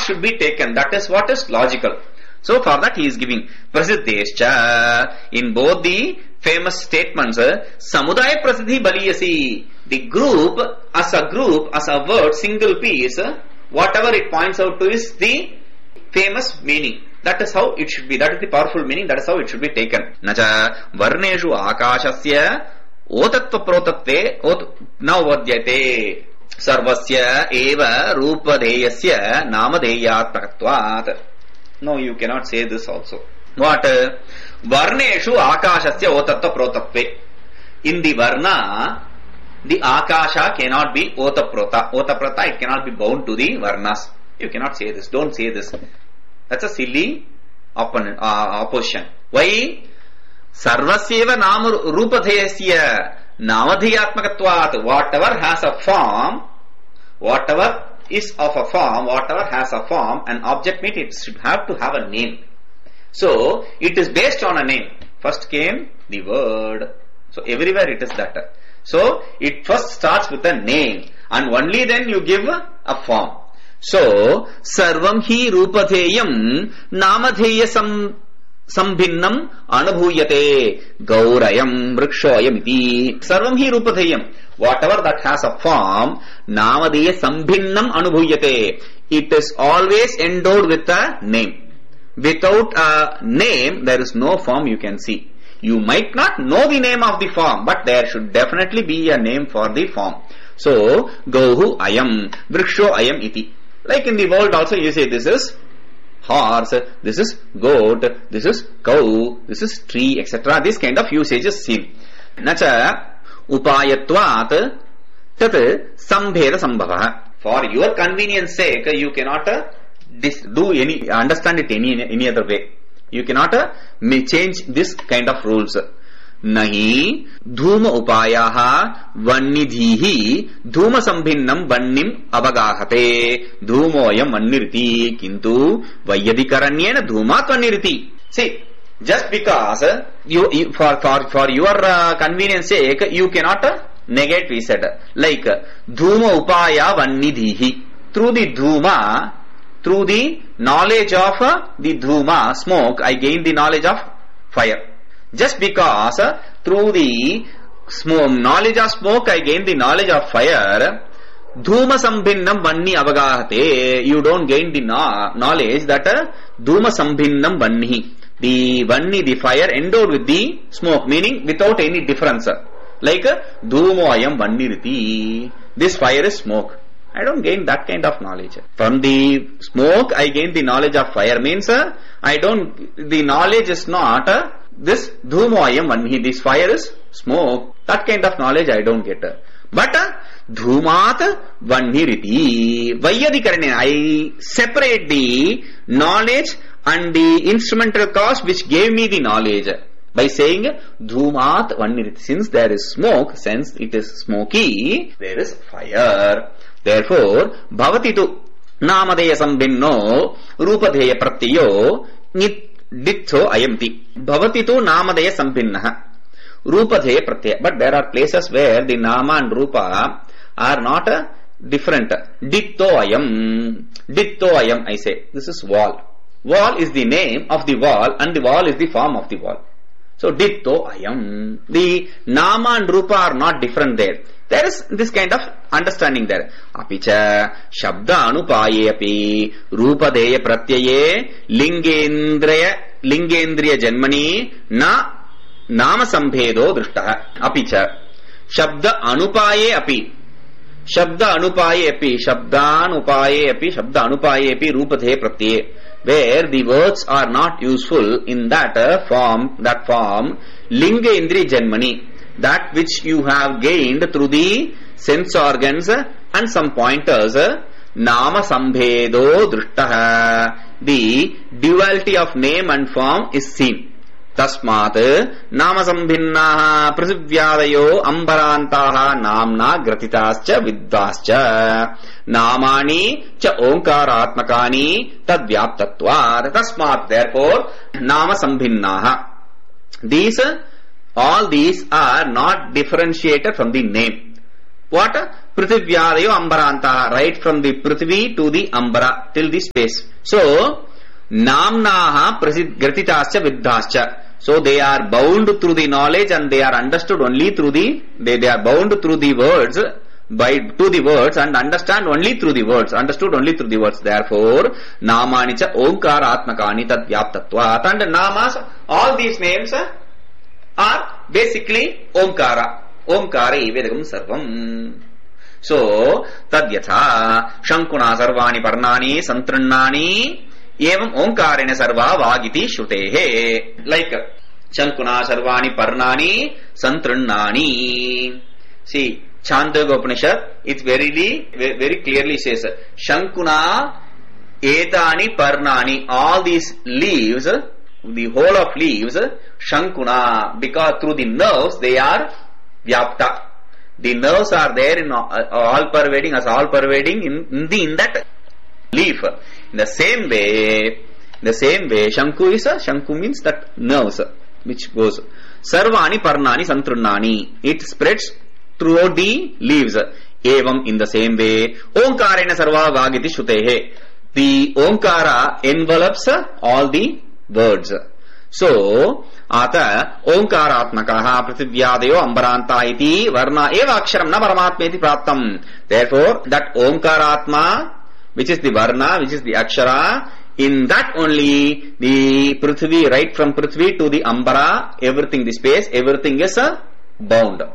should be taken. That is what is logical. So for that he is giving prasiddhescha. In both the famous statements, samudaya prasiddhi baliyasi. The group, as a word, single piece, whatever it points out to is the famous meaning. That is how it should be. That is the powerful meaning. That is how it should be taken. Nacha varneshu akashasya otatva protatve navadyate sarvasya eva rupadeyasya namadeyatmakatvat. No, you cannot say this also. What? Varneshu akashasya otatva protatve. In the varna, the akasha cannot be otaprota. Otaprota, it cannot be bound to the varnas. You cannot say this. Don't say this. That's a silly opposition. Why? Sarvasyeva nama rupadhesya namadhyatmakatvat. Whatever has a form, whatever is of a form, whatever has a form, an object means it should have to have a name. So, it is based on a name. First came the word. So, everywhere it is that. So, it first starts with a name and only then you give a form. So, sarvam hi rupatheyam namadheya sambhinnam anubhuyate gaurayam vrikshoyam iti. Sarvam hi rupatheyam. Whatever that has a form, namadheya sambhinnam anubhuyate. It is always endowed with a name. Without a name, there is no form you can see. You might not know the name of the form, but there should definitely be a name for the form. So, Gauhu ayam, Vriksho ayam iti. Like in the world also you say this is horse, this is goat, this is cow, this is tree, etc. This kind of usage is seen. Nacha upayatvat tat sambheda sambhava. For your convenience sake, you cannot understand it any other way. You cannot change this kind of rules. Nahi dhuma upayaha vannidhihi dhuma sambhinnam vannim avagahate dhumoyam vanniriti kintu vayyadikaranyena dhumat vanniriti. See, just because you for your convenience sake, you cannot negate, we said. Like dhuma upaya vannidhihi. Through the dhuma, through the knowledge of the dhuma, smoke, I gain the knowledge of fire. Just because through the knowledge of smoke, I gain the knowledge of fire, dhuma sambhinnam vanni avagahate, you don't gain the knowledge that dhuma sambhinnam vanni, the vanni, the fire endowed with the smoke, meaning without any difference. Like dhumoyam vanniriti, this fire is smoke. I don't gain that kind of knowledge. From the smoke, I gain the knowledge of fire. Means, the knowledge is not this dhumoyam vanhi, this fire is smoke. That kind of knowledge I don't get. But dhumat vanhiriti, vayyadikarane, I separate the knowledge and the instrumental cause which gave me the knowledge. By saying dhumat vanhiriti, since there is smoke, since it is smoky, there is fire. Therefore, bhavati tu namadeya sambhinno rupadeya pratyo ditho ayamti. Bhavati tu namadeya sambhinnaha rupadeya pratya. But there are places where the nama and rupa are not different. Ditto ayam, I say. This is wall. Wall is the name of the wall and the wall is the form of the wall. So, ditto ayam. The nama and rupa are not different there. There is this kind of understanding there. Apicha shabda anupaye api rupadeya pratyaye lingendriya janmani na nama sambhedo drishtaha. Apicha shabda anupaye api rupadeya pratyaye, where the words are not useful in that form, linga indriya janmani, that which you have gained through the sense organs and some pointers, nama sambhedo drishtaha, the duality of name and form is seen. Tasmat nama sambhinnaha prasivyadayo ambarantaha namna gratitascha viddascha namani cha omkaratmakani tadvyaptatvat. Tasmat, therefore, nama sambhinnaha, all these are not differentiated from the name. What? Prithivyadeyo Ambarantaha, right from the Prithvi to the Ambara till the space. So, Namnaha Gratitascha Viddhascha. So they are bound through the knowledge and they are understood only through they are bound through the words to the words and understand only through the words, understood only through the words. Therefore, Namanicha Omkaratmakani Tat Vyaptatvat. And Namas, all these names are basically Omkara. Omkara Vedagam Sarvam. So, Tadyatha Shankuna Sarvani Parnani Santrannani Evam Omkarena Sarva Vagiti Shrutehe. Like Shankuna Sarvani Parnani Santrannani. See, Chandogya Upanishad, it very clearly says Shankuna Etani Parnani. All these leaves, the whole of leaves, Shankuna, because through the nerves they are Vyapta. The nerves are there in all pervading in that leaf. In the same way, Shanku means that nerves which goes. Sarvani Parnani Santrunani. It spreads throughout the leaves. Evam, in the same way, Omkarena Sarva Vagiti Shrutehe. The Omkara envelops all the words. So, Ata Omkaratmakaha Prithivyadeyo Ambaranta iti Varna eva aksharam na Paramatmeti Praptam. Therefore, that Omkaratma, which is the Varna, which is the Akshara, in that only the Prithvi, right from Prithvi to the Ambara, everything, the space, everything is bound.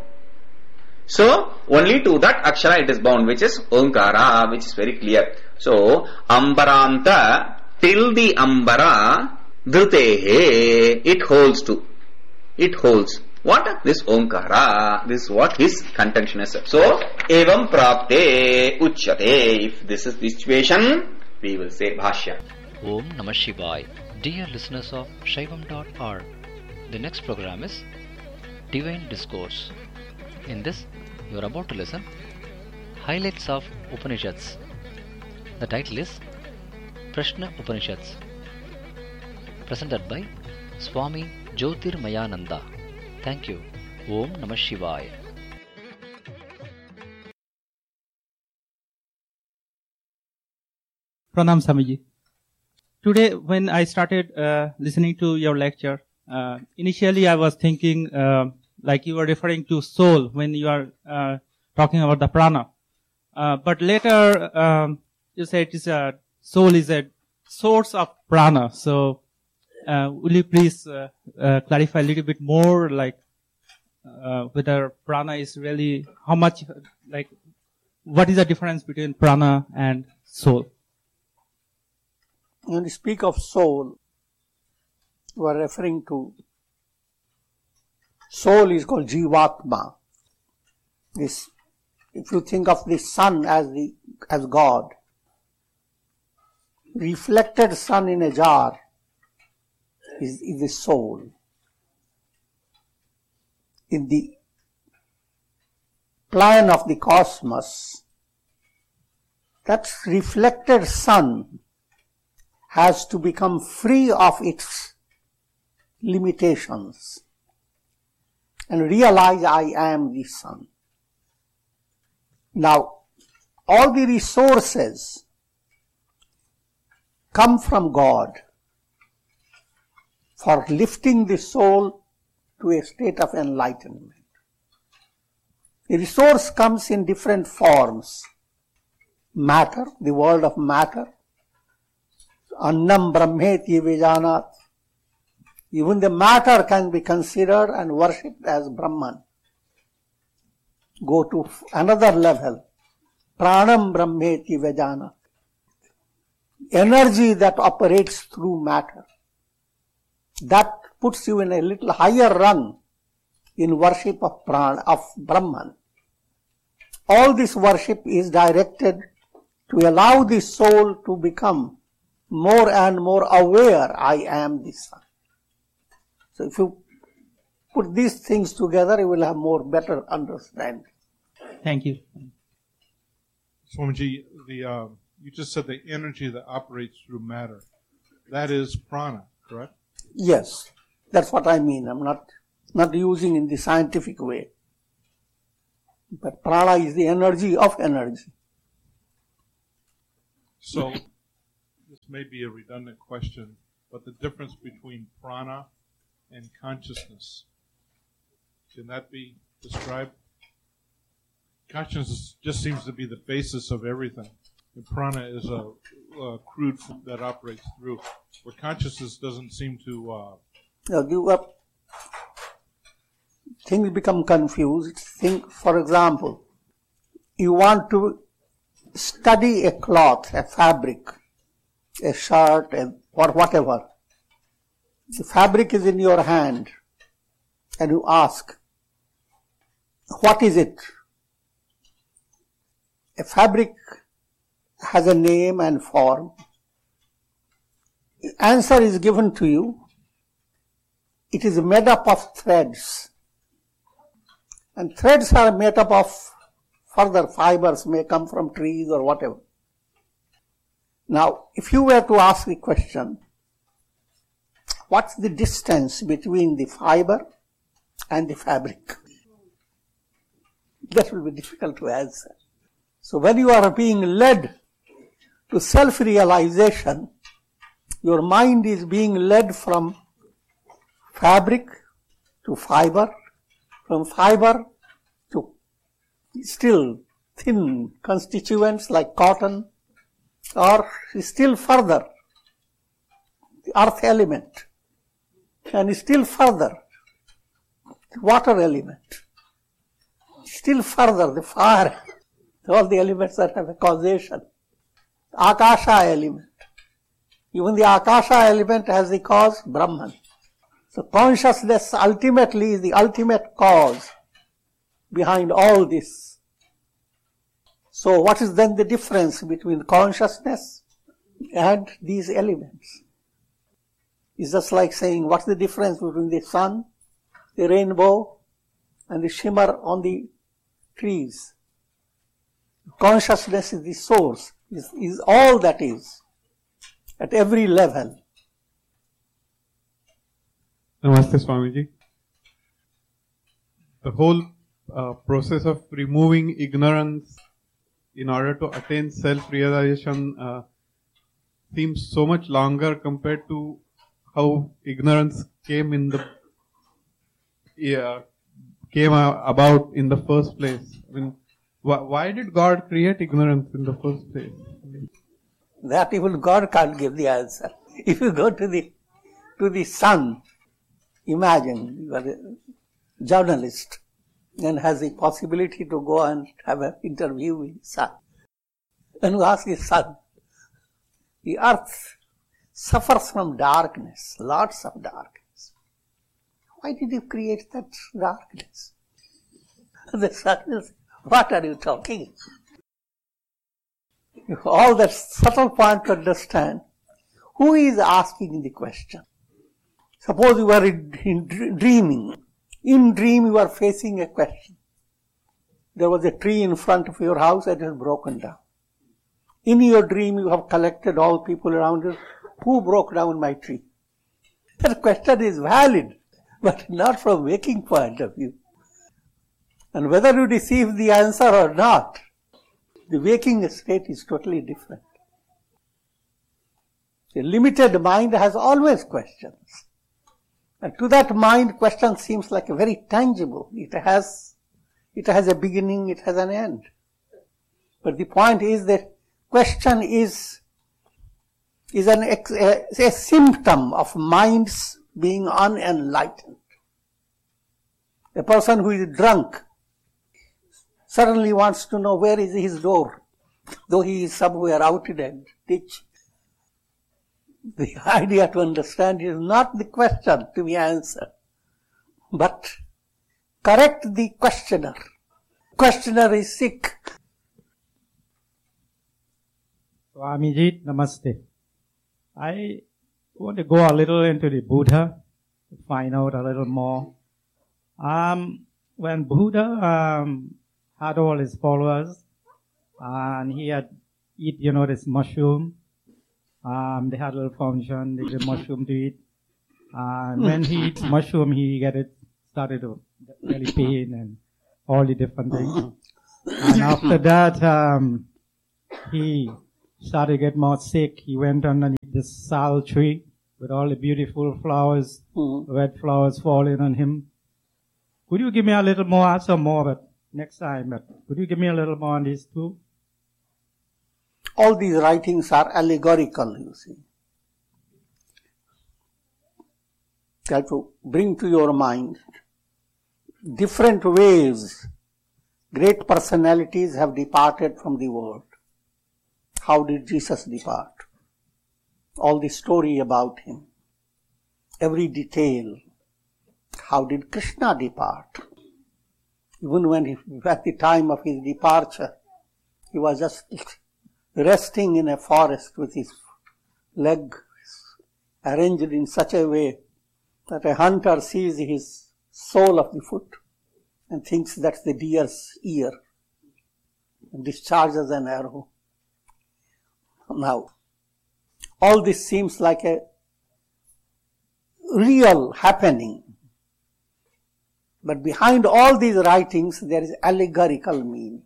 So, only to that Akshara it is bound, which is Omkara, which is very clear. So, Ambaranta till the Ambara, Dhrutehe, it holds to. It holds. What? This Omkara. This is what his contention is. So, Evam Prapte Uchyate. If this is the situation, we will say Bhashya. Om Namah Shivaya. Dear listeners of Shaivam.org, the next program is Divine Discourse. In this, you are about to listen Highlights of Upanishads. The title is Prashna Upanishads, presented by Swami Jyotirmayananda. Thank you. Om Namah Shivaya. Pranam Swamiji. Today, when I started listening to your lecture, initially I was thinking like you were referring to soul when you are talking about the prana. But later you said soul is a source of prana. So will you please clarify a little bit more, like whether prana is really how much, like what is the difference between prana and soul? When you speak of soul, you are referring to soul is called Jivatma. This, if you think of the sun as God, reflected sun in a jar is the soul. In the plan of the cosmos, that reflected sun has to become free of its limitations and realize I am the sun. Now, all the resources come from God for lifting the soul to a state of enlightenment. The resource comes in different forms. Matter, the world of matter. Annam Brahmeti Vijanat. Even the matter can be considered and worshipped as Brahman. Go to another level. Pranam Brahmeti Vijanat. Energy that operates through matter. That puts you in a little higher rung in worship of Brahman. All this worship is directed to allow the soul to become more and more aware, I am the sun. So if you put these things together, you will have more better understanding. Thank you. Swamiji, you just said the energy that operates through matter. That is prana, correct? Yes, that's what I mean. I'm not using in the scientific way. But prana is the energy of energy. So, this may be a redundant question, but the difference between prana and consciousness, can that be described? Consciousness just seems to be the basis of everything. And prana is a crude that operates through, where consciousness doesn't seem to... Things become confused. Think, for example, you want to study a cloth, a fabric, a shirt, or whatever. The fabric is in your hand, and you ask, what is it? A fabric has a name and form. The answer is given to you. It is made up of threads. And threads are made up of further fibers, may come from trees or whatever. Now, if you were to ask the question, what's the distance between the fiber and the fabric? That will be difficult to answer. So when you are being led to self-realization, your mind is being led from fabric to fiber, from fiber to still thin constituents like cotton, or still further, the earth element, and still further, the water element, still further, the fire, all the elements that have a causation, Akasha element. Even the Akasha element has the cause, Brahman. So consciousness ultimately is the ultimate cause behind all this. So what is then the difference between consciousness and these elements? It's just like saying, what's the difference between the sun, the rainbow, and the shimmer on the trees? Consciousness is the source, is all that is, at every level. Namaste, Swamiji. The whole process of removing ignorance in order to attain self-realization seems so much longer compared to how ignorance came about in the first place. I mean, why did God create ignorance in the first place? That even God can't give the answer. If you go to the sun, imagine you are a journalist and has the possibility to go and have an interview with the sun. And you ask the sun, the earth suffers from darkness, lots of darkness. Why did you create that darkness? The sun will say, what are you talking? All that subtle point to understand, who is asking the question? Suppose you are dreaming. In dream you are facing a question. There was a tree in front of your house that has broken down. In your dream you have collected all people around you. Who broke down my tree? That question is valid, but not from waking point of view. And whether you receive the answer or not, the waking state is totally different. The limited mind has always questions. And to that mind, question seems like a very tangible. It has a beginning, it has an end. But the point is that question is a symptom of minds being unenlightened. A person who is drunk suddenly wants to know where is his door, though he is somewhere out in a ditch. The idea to understand is not the question to be answered, but correct the questioner. Questioner is sick. Swamiji, namaste. I want to go a little into the Buddha to find out a little more. When Buddha had all his followers, and he had eat, this mushroom. They had a little function, they gave mushroom to eat. And when he eats mushroom, started to belly pain and all the different things. And after that, he started to get more sick. He went underneath this sal tree with all the beautiful flowers, red flowers falling on him. Could you give me a little more, answer more, but next time, but could you give me a little more on these two? All these writings are allegorical, you see. You have to bring to your mind different ways great personalities have departed from the world. How did Jesus depart? All the story about him, every detail. How did Krishna depart? Even when at the time of his departure, he was just resting in a forest with his leg arranged in such a way that a hunter sees his sole of the foot and thinks that's the deer's ear and discharges an arrow. Now, all this seems like a real happening. But behind all these writings, there is allegorical meaning.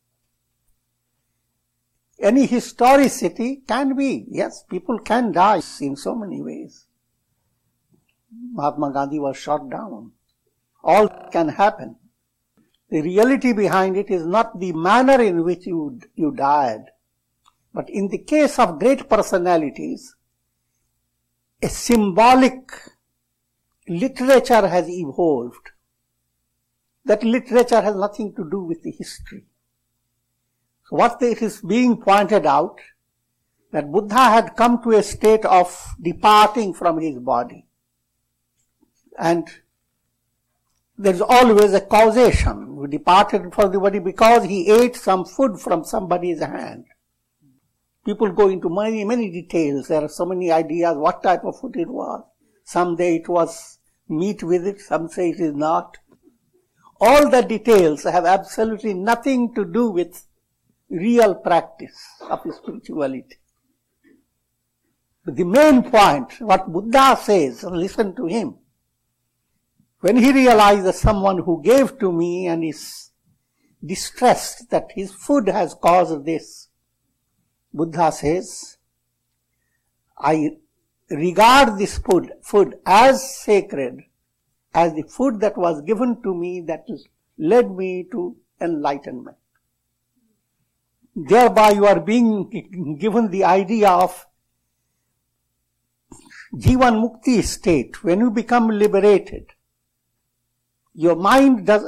Any historicity can be, yes, people can die in so many ways. Mahatma Gandhi was shot down. All can happen. The reality behind it is not the manner in which you died, but in the case of great personalities, a symbolic literature has evolved. That literature has nothing to do with the history. So what it is being pointed out, that Buddha had come to a state of departing from his body. And there is always a causation. He departed from the body because he ate some food from somebody's hand. People go into many details. There are so many ideas what type of food it was. Some say it was meat with it, some say it is not. All the details have absolutely nothing to do with real practice of spirituality. But the main point, what Buddha says, listen to him. When he realized that someone who gave to me and is distressed that his food has caused this, Buddha says, I regard this food as sacred, as the food that was given to me that led me to enlightenment. Thereby you are being given the idea of Jivan Mukti state. When you become liberated, your mind does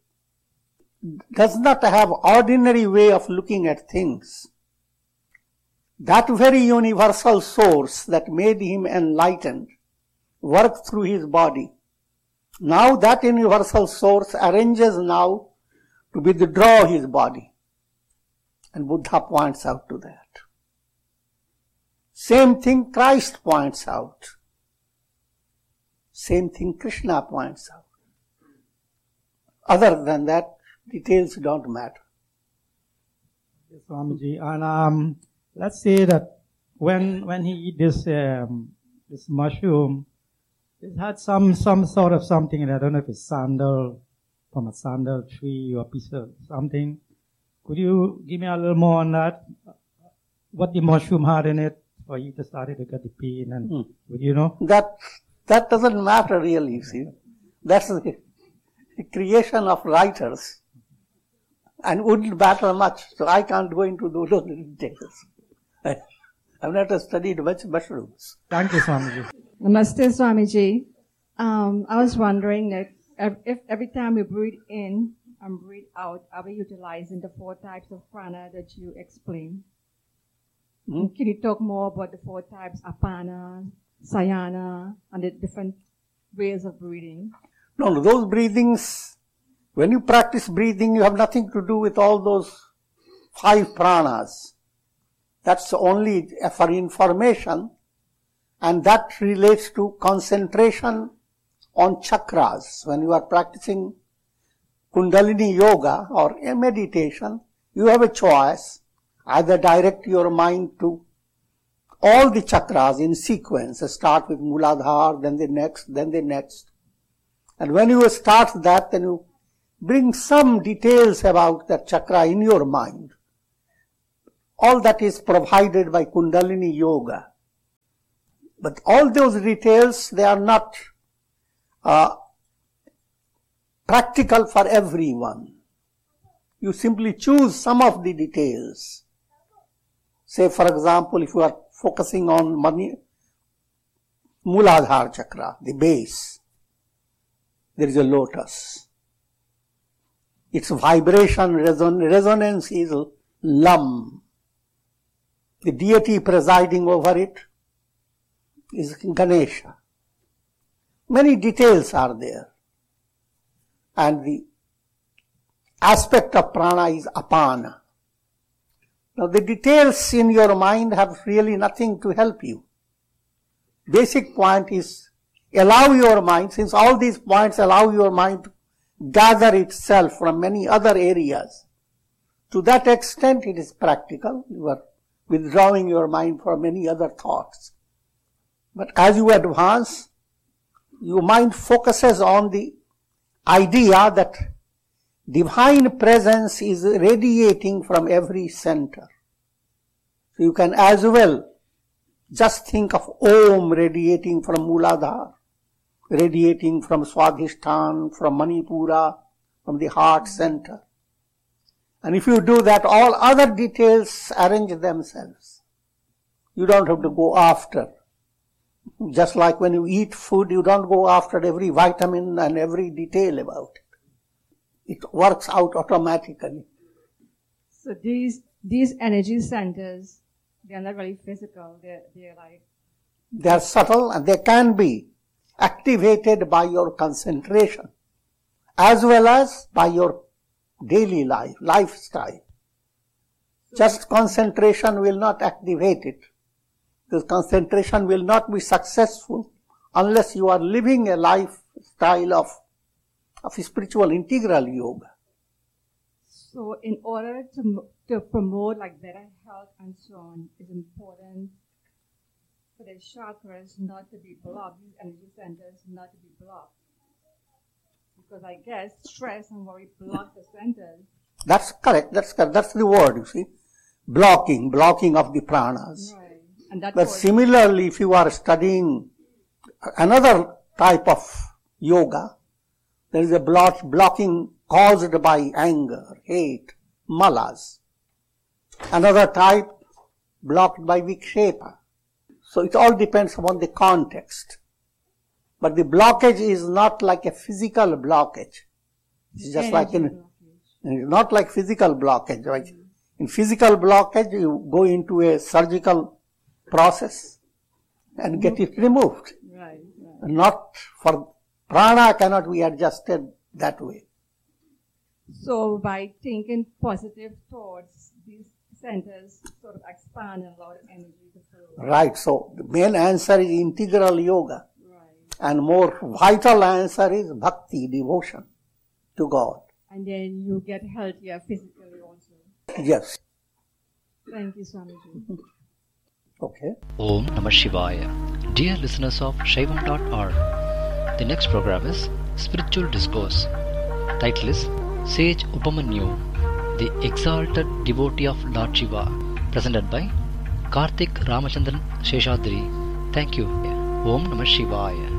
not have ordinary way of looking at things. That very universal source that made him enlightened worked through his body. Now that universal source arranges now to withdraw his body. And Buddha points out to that. Same thing Christ points out. Same thing Krishna points out. Other than that, details don't matter. Yes, Swamiji. And let's say that when he eat this mushroom, it had some sort of something, and I don't know if it's sandal, from a sandal tree or a piece of something. Could you give me a little more on that? What the mushroom had in it, or you just started to get the pain, and would you know? That doesn't matter really, you see. That's the creation of writers, and wouldn't matter much. So I can't go into those details. I've not studied much mushrooms. Thank you, Swamiji. Namaste, Swamiji. I was wondering that if every time we breathe in and breathe out, are we utilizing the 4 types of prana that you explained? Can you talk more about the 4 types, apana, sayana, and the different ways of breathing? No, those breathings, when you practice breathing, you have nothing to do with all those 5 pranas. That's only for information, and that relates to concentration on chakras. When you are practicing Kundalini yoga or a meditation, you have a choice. Either direct your mind to all the chakras in sequence. Start with Muladhara, then the next, then the next. And when you start that, then you bring some details about that chakra in your mind. All that is provided by Kundalini Yoga. But all those details, they are not practical for everyone. You simply choose some of the details. Say, for example, if you are focusing on Mooladhara chakra, the base, there is a lotus. Its vibration resonance is Lam. The deity presiding over it is Ganesha. Many details are there. And the aspect of prana is Apana. Now the details in your mind have really nothing to help you. Basic point is allow your mind, since all these points allow your mind to gather itself from many other areas. To that extent it is practical. You are withdrawing your mind from many other thoughts. But as you advance, your mind focuses on the idea that divine presence is radiating from every center. So you can as well just think of Om radiating from Mooladhara, radiating from Swadhisthana, from Manipura, from the heart center. And if you do that, all other details arrange themselves. You don't have to go after. Just like when you eat food, you don't go after every vitamin and every detail about it. It works out automatically. So these energy centers, they are not very physical. They're like... They are subtle and they can be activated by your concentration as well as by your daily lifestyle. Just concentration will not activate it. This concentration will not be successful unless you are living a lifestyle of spiritual integral yoga. So in order to promote like better health and so on, it's important for the chakras not to be blocked, these energy centers not to be blocked. Because I guess stress and worry block the centers. That's correct. That's the word, you see. Blocking of the pranas. Right. And that's but similarly, if you are studying another type of yoga, there is a blocking caused by anger, hate, malas. Another type blocked by vikshepa. So it all depends upon the context. But the blockage is not like a physical blockage. It's just like not like physical blockage. Right? In physical blockage, you go into a surgical process and get it removed. Right. Not for prana cannot be adjusted that way. So by thinking positive thoughts, these centers sort of expand and allow the energy to flow. Right. So the main answer is integral yoga. And more vital answer is bhakti, devotion to God. And then you get healthier physically also. Yes. Thank you, Swamiji. Okay. Om Namah Shivaya. Dear listeners of Shaivam.org, the next program is Spiritual Discourse. Title is Sage Upamanyu, the Exalted Devotee of Lord Shiva, presented by Karthik Ramachandran Sheshadri. Thank you. Om Namah Shivaya.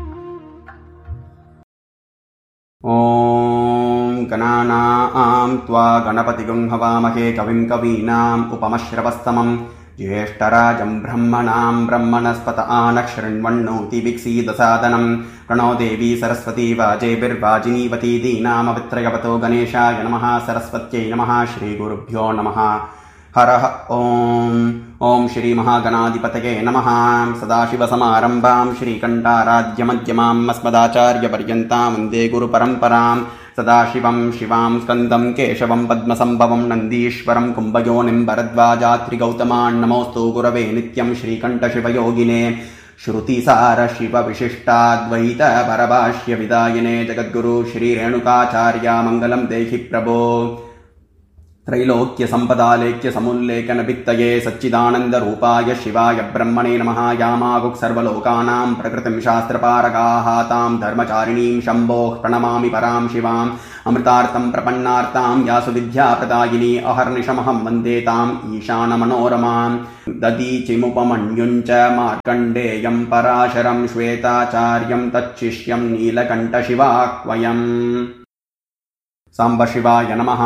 ॐ गणानां त्वा गणपतिगं हवामहे कविं कवीनाम् उपमश्रवस्तमम् ज्येष्ठराजं ब्रह्मणां ब्रह्मणस्पत आनशृण्वन्नोति विक्षीदसादनं प्रणो देवी सरस्वती वाजेभिर्वाजिनीवती दीनामवित्रयवतो गणेशाय नमः सरस्वत्यै नमः श्रीगुरुभ्यो नमः हरः ॐ श्री महागणाधिपतये नमः सदाशिवसमारम्भां श्रीकण्ठाराध्यमध्यमाम् अस्मदाचार्यपर्यन्तां वन्दे गुरुपरम्परां सदाशिवं शिवां स्कन्दं केशवं पद्मसम्भवं नन्दीश्वरं कुम्भयोनिं भरद्वाजात्रिगौतमान् नमोऽस्तु गुरवे नित्यं श्रीकण्ठशिवयोगिने श्रुतिसार शिवविशिष्टाद्वैत परभाष्यविदायिने जगद्गुरु श्रीरेणुकाचार्या मङ्गलं देहि प्रभो त्रैलोक्य संपदालेख्य समुल्लेखन भित्तये सच्चिदानंद रूपाय शिवाय ब्रह्मणे नमः यामागुक् सर्वलोकानां प्रकृतिं शास्त्रपारगाः तां धर्मचारिणीं शम्भोः प्रणमामि परां शिवाम् अमृतार्थं प्रपन्नार्तां यासु विद्याप्रदायिनी अहर्निशमहं वन्दे ताम् ईशानमनोरमाम् ददीचिमुपमन्युञ्च मार्कण्डेयं पराशरं श्वेताचार्यं तच्छिष्यं नीलकण्ठशिवाह्वयम् सांब शिवाय नमः.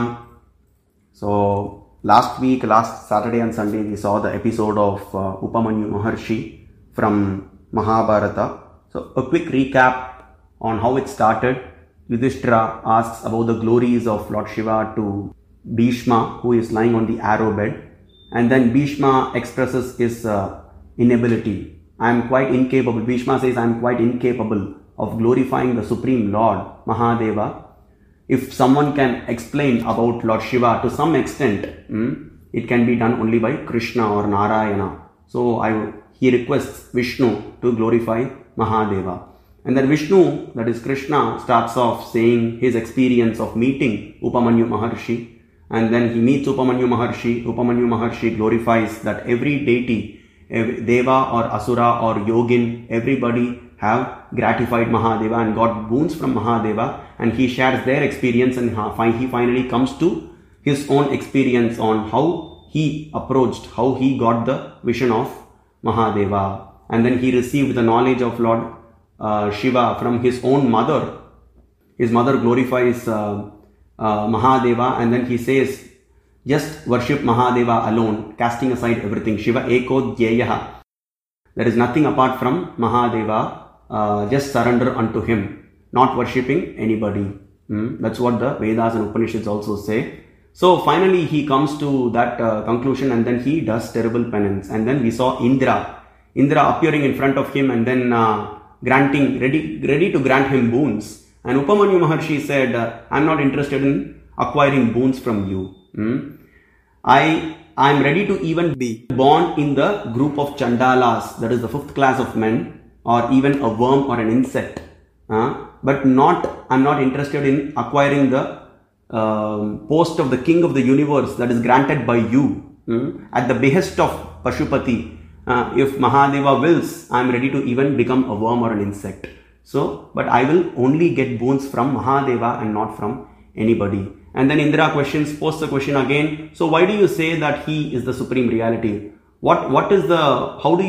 So last Saturday and Sunday we saw the episode of Upamanyu Maharshi from Mahabharata. So a quick recap on how it started. Yudhishthira asks about the glories of Lord Shiva to Bhishma, who is lying on the arrow bed, and then Bhishma expresses his inability. I am quite incapable. Bhishma says, I am quite incapable of glorifying the Supreme Lord Mahadeva. If someone can explain about Lord Shiva to some extent, it can be done only by Krishna or Narayana. So he requests Vishnu to glorify Mahadeva. And then Vishnu, that is Krishna, starts off saying his experience of meeting Upamanyu Maharshi. And then he meets Upamanyu Maharshi. Upamanyu Maharshi glorifies that every deity, Deva or Asura or Yogin, everybody have gratified Mahadeva and got boons from Mahadeva, and he shares their experience, and he finally comes to his own experience on how he approached, how he got the vision of Mahadeva. And then he received the knowledge of Lord Shiva from his own mother. His mother glorifies Mahadeva, and then he says, just worship Mahadeva alone, casting aside everything. Shiva eko dhyeyaha. There is nothing apart from Mahadeva. Just surrender unto him, not worshipping anybody. That's what the Vedas and Upanishads also say. So finally he comes to that conclusion, and then he does terrible penance. And then we saw Indra appearing in front of him and then ready to grant him boons. And Upamanyu Maharshi said, I am not interested in acquiring boons from you. I am ready to even be born in the group of Chandalas, that is the 5th class of men, or even a worm or an insect. But I am not interested in acquiring the post of the king of the universe that is granted by you at the behest of Pashupati. If Mahadeva wills, I am ready to even become a worm or an insect. So, but I will only get boons from Mahadeva and not from anybody. And then Indra posts the question again. So why do you say that he is the supreme reality? How do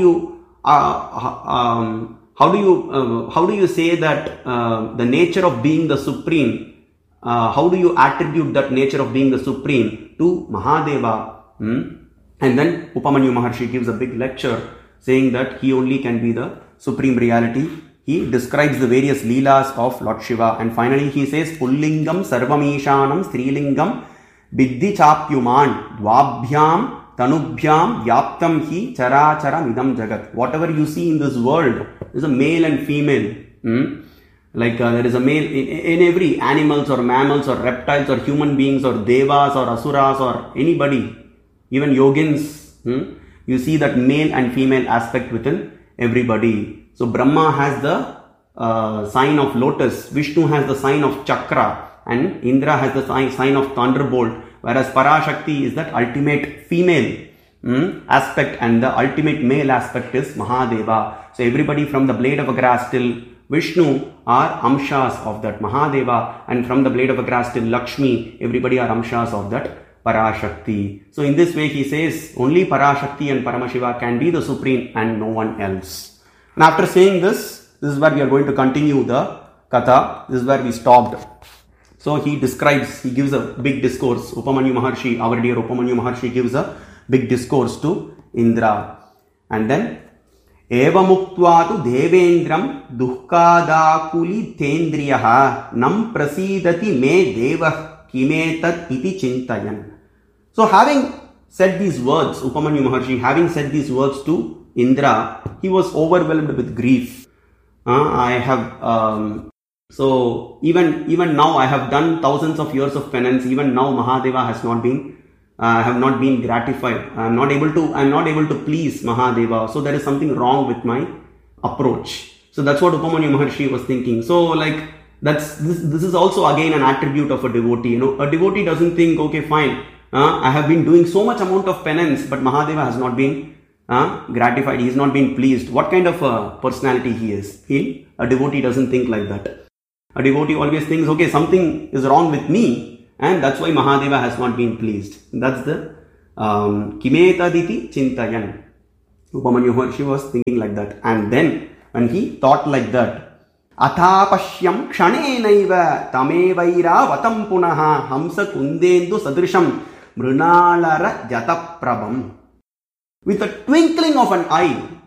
you say that the nature of being the supreme? How do you attribute that nature of being the supreme to Mahadeva? And then Upamanyu Maharshi gives a big lecture saying that he only can be the supreme reality. He describes the various leelas of Lord Shiva, and finally he says, Pullingam Sarvamishanam Strilingam Biddhi Chapyuman Dvabhyam Tanubhyam Yaptam Hi Chara Chara Midam Jagat. Whatever you see in this world is a male and female. There is a male in every animals or mammals or reptiles or human beings or devas or asuras or anybody, even yogins. You see that male and female aspect within everybody. So Brahma has the sign of lotus, Vishnu has the sign of chakra, and Indra has the sign of thunderbolt, whereas Parashakti is that ultimate female aspect, and the ultimate male aspect is Mahadeva. So everybody from the blade of a grass till Vishnu are amshas of that Mahadeva, and from the blade of a grass till Lakshmi, everybody are amshas of that Parashakti. So in this way he says only Parashakti and Paramashiva can be the supreme and no one else. And after saying this is where we are going to continue the Katha. This is where we stopped. So he gives a big discourse. Upamanyu Maharshi, our dear Upamanyu Maharshi, gives a big discourse to Indra. And then, Eva muktvatu devendram dukkadakuli tendriyaha nam prasidati me devah kimetat iti chintayan. So having said these words, Upamanyu Maharshi, having said these words to Indra, he was overwhelmed with grief. So even now I have done thousands of years of penance. Even now Mahadeva has not been gratified. I am not able to please Mahadeva. So there is something wrong with my approach. So that's what Upamanyu Maharshi was thinking. So This is also again an attribute of a devotee. A devotee doesn't think, okay, fine, I have been doing so much amount of penance, but Mahadeva has not been gratified. He is not being pleased. What kind of a personality he is? A devotee doesn't think like that. A devotee always thinks, okay, something is wrong with me, and that's why Mahadeva has not been pleased. That's the Kimetaditi Chintayan. Upamanyu Maharshi was thinking like that. And then, when he thought like that, Athapashyam kshanenaiva tamevaira vatam punaha hamsa kundendu sadrisham mrunalara jataprabham. With a twinkling of an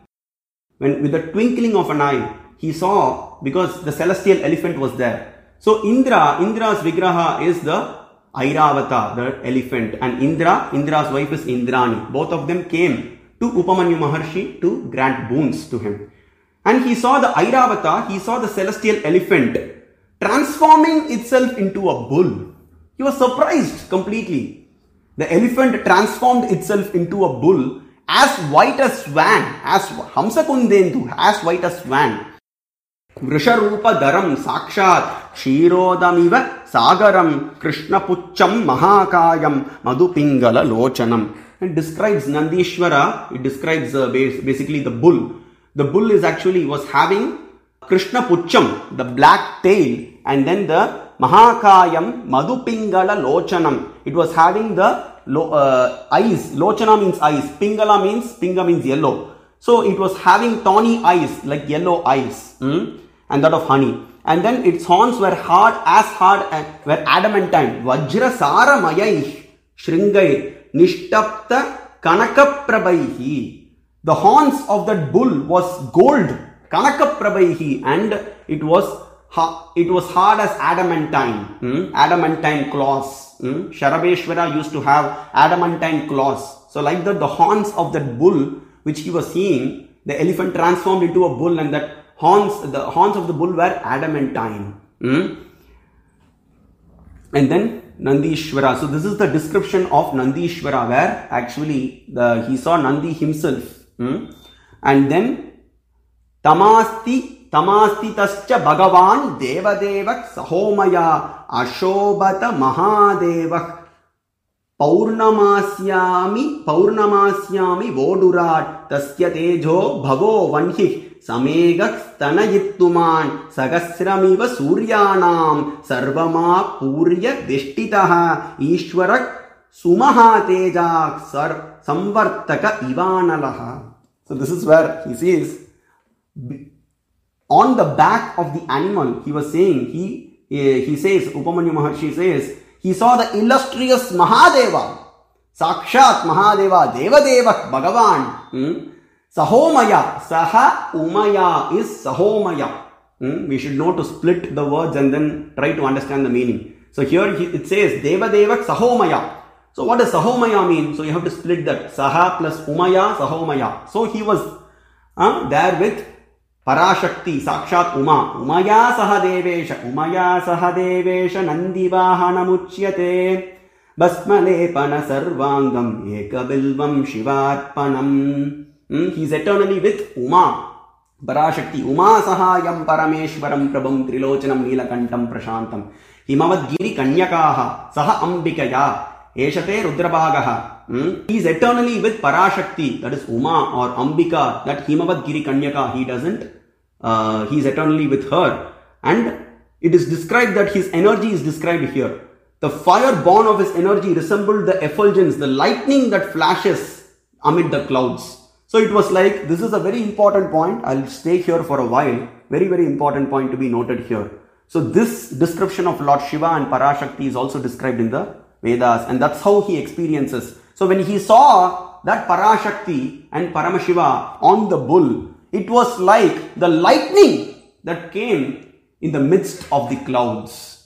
eye, he saw, because the celestial elephant was there. So Indra's Vigraha is the Airavata, the elephant, and Indra's wife is Indrani. Both of them came to Upamanyu Maharshi to grant boons to him. And he saw the Airavata, he saw the celestial elephant transforming itself into a bull. He was surprised completely. The elephant transformed itself into a bull as white as swan, as Hamsa Kundendu, as white as swan. Vrisharupa Dharam Sakshat Kshirodamiva Sagaram Krishna Pucham Mahakayam Madhupingala Lochanam. It describes Nandishvara, it describes basically the bull. The bull was having Krishna Pucham, the black tail, and then the Mahakayam Madhupingala Lochanam. It was having the eyes. Lochana means eyes. Pingala means yellow. So it was having tawny eyes, like yellow eyes, and that of honey. And then its horns were hard were adamantine. Vajra Sara Mayai Shringai Nishtapta Kanakaprabhaihi. The horns of that bull was gold, Kanakaprabhaihi, and it was hard as adamantine, adamantine claws. Sharabeshwara used to have adamantine claws. So like that, the horns of that bull which he was seeing, the elephant transformed into a bull, and that the horns of the bull were adamantine. And then Nandishvara. So this is the description of Nandishvara, where actually he saw Nandi himself. And then Tamasti tascha Bhagavan Devadevak Sahomaya Ashobata Mahadevak Paurnamasyami Vodurat Tasya Tejo Bhavo Vanhi Samegak Stanayittuman Sagasramiva Suryanam Sarvama Purya Dishtitaha Ishwarak Sumaha Tejak Samvartaka Ivanalaha. So this is where he says, on the back of the animal, he was saying, he says, Upamanyu Maharshi says, he saw the illustrious Mahadeva, Sakshat Mahadeva, Devadevak Bhagavan, Sahomaya, Saha Umaya is Sahomaya. We should know to split the words and then try to understand the meaning. So here it says, Devadevak Sahomaya. So what does Sahomaya mean? So you have to split that. Saha plus Umaya, Sahomaya. So he was there with Parashakti, Sakshat Uma. Umaya Sahadevesha Nandivahanamuchyate Basmalepana Sarvangam Ekabilvam Shivarpanam. He is eternally with Uma. Parashakti. Uma Sahayam Parameshwaram Prabham Trilochanam Neelakantam Prashantam. Himavad Giri Kanyakaha Saha Ambikaya. Eshate Rudrabhagaha. He is eternally with Parashakti, that is Uma or Ambika, that Himavad Giri Kanyaka, he is eternally with her. And it is described that his energy is described here. The fire born of his energy resembled the effulgence, the lightning that flashes amid the clouds. So it was like, this is a very important point. I'll stay here for a while. Very, very important point to be noted here. So this description of Lord Shiva and Parashakti is also described in the Vedas, and that's how he experiences. So when he saw that Parashakti and Paramashiva on the bull, it was like the lightning that came in the midst of the clouds.